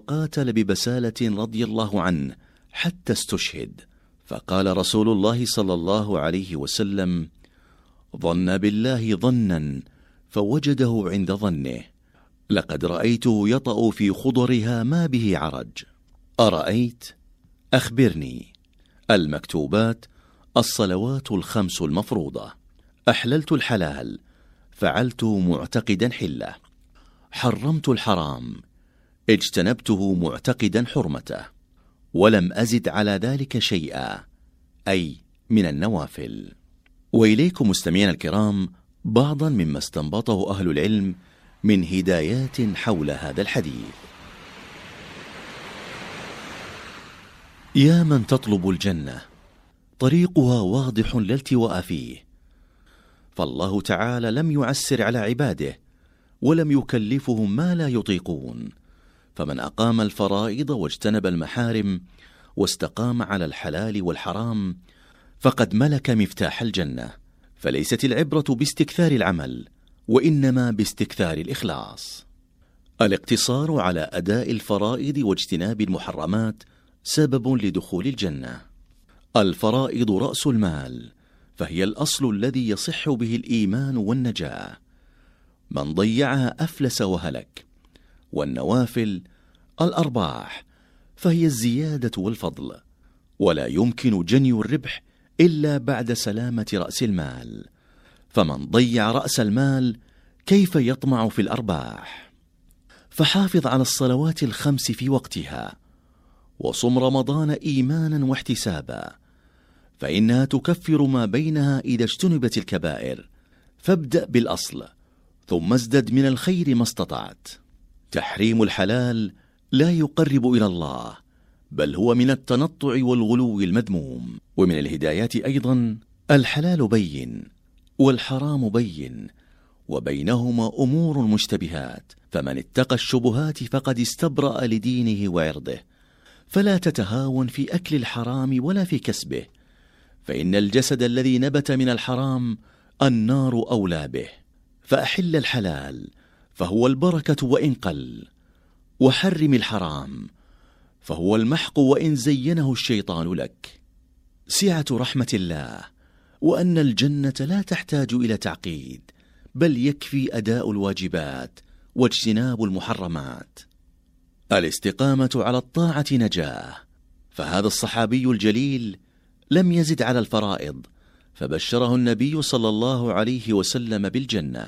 قاتل ببسالة رضي الله عنه حتى استشهد، فقال رسول الله صلى الله عليه وسلم: ظن بالله ظنا فوجده عند ظنه، لقد رأيته يطأ في خضرها ما به عرج. أرأيت؟ أخبرني. المكتوبات: الصلوات الخمس المفروضة. أحللت الحلال، فعلت معتقدا حله. حرمت الحرام، اجتنبته معتقدا حرمته، ولم أزد على ذلك شيئا، أي من النوافل. وإليكم مستمعين الكرام بعضا مما استنبطه أهل العلم من هدايات حول هذا الحديث. يا من تطلب الجنة، طريقها واضح لا التواء فيه، فالله تعالى لم يعسر على عباده ولم يكلفهم ما لا يطيقون، فمن أقام الفرائض واجتنب المحارم واستقام على الحلال والحرام فقد ملك مفتاح الجنة. فليست العبرة باستكثار العمل، وإنما باستكثار الإخلاص. الاقتصار على أداء الفرائض واجتناب المحرمات سبب لدخول الجنة. الفرائض رأس المال، فهي الأصل الذي يصح به الإيمان والنجاة، من ضيعها أفلس وهلك. والنوافل الأرباح، فهي الزيادة والفضل، ولا يمكن جني الربح إلا بعد سلامة رأس المال، فمن ضيع رأس المال كيف يطمع في الأرباح؟ فحافظ على الصلوات الخمس في وقتها، وصم رمضان إيمانا واحتسابا، فإنها تكفر ما بينها إذا اجتنبت الكبائر. فابدأ بالأصل ثم ازدد من الخير ما استطعت. تحريم الحلال لا يقرب إلى الله، بل هو من التنطع والغلو المذموم. ومن الهدايات أيضا: الحلال بين والحرام بين، وبينهما أمور مشتبهات، فمن اتقى الشبهات فقد استبرأ لدينه وعرضه. فلا تتهاون في أكل الحرام ولا في كسبه، فإن الجسد الذي نبت من الحرام النار أولى به. فأحل الحلال فهو البركة وإن قل، وحرم الحرام فهو المحق وإن زينه الشيطان لك. سعة رحمة الله، وأن الجنة لا تحتاج إلى تعقيد، بل يكفي أداء الواجبات واجتناب المحرمات. الاستقامة على الطاعة نجاة، فهذا الصحابي الجليل لم يزد على الفرائض، فبشره النبي صلى الله عليه وسلم بالجنة،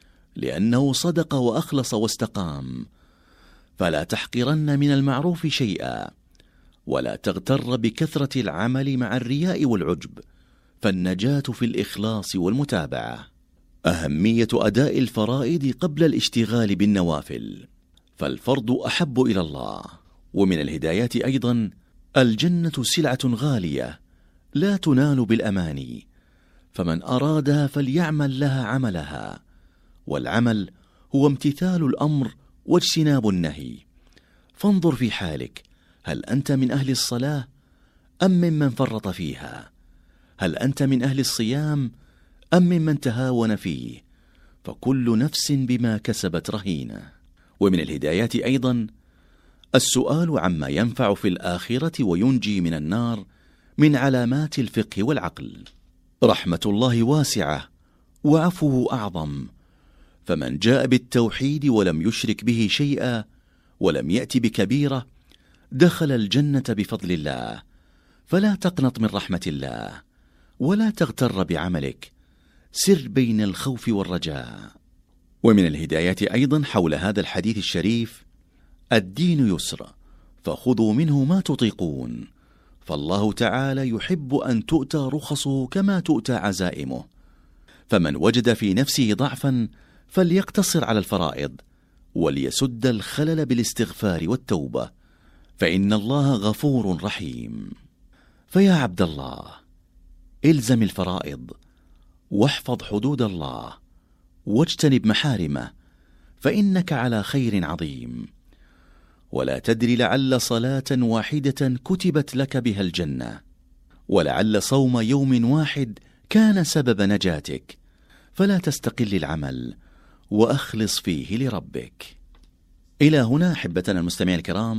لأنه صدق وأخلص واستقام. فلا تحقرن من المعروف شيئا، ولا تغتر بكثرة العمل مع الرياء والعجب، فالنجاة في الإخلاص والمتابعة. أهمية أداء الفرائض قبل الاشتغال بالنوافل، فالفرض أحب إلى الله. ومن الهدايات أيضا: الجنة سلعة غالية لا تنال بالأماني، فمن أرادها فليعمل لها عملها، والعمل هو امتثال الأمر واجتناب النهي. فانظر في حالك، هل أنت من أهل الصلاة أم ممن فرط فيها؟ هل أنت من أهل الصيام أم ممن تهاون فيه؟ فكل نفس بما كسبت رهينة. ومن الهدايات أيضا: السؤال عما ينفع في الآخرة وينجي من النار من علامات الفقه والعقل. رحمة الله واسعة وعفوه أعظم، فمن جاء بالتوحيد ولم يشرك به شيئا ولم يأت بكبيرة دخل الجنة بفضل الله. فلا تقنط من رحمة الله، ولا تغتر بعملك، سر بين الخوف والرجاء. ومن الهدايات أيضا حول هذا الحديث الشريف: الدين يسر، فخذوا منه ما تطيقون، فالله تعالى يحب أن تؤتى رخصه كما تؤتى عزائمه. فمن وجد في نفسه ضعفا فليقتصر على الفرائض، وليسد الخلل بالاستغفار والتوبة، فإن الله غفور رحيم. فيا عبد الله، الزم الفرائض، واحفظ حدود الله، واجتنب محارمه، فإنك على خير عظيم. ولا تدري، لعل صلاة واحدة كتبت لك بها الجنة، ولعل صوم يوم واحد كان سبب نجاتك. فلا تستقل العمل، وأخلص فيه لربك. إلى هنا أحبتنا المستمعين الكرام